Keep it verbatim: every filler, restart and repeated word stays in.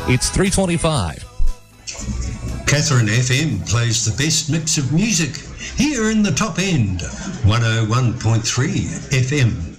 It's three twenty-five. Catherine F M plays the best mix of music here in the top end, one oh one point three F M.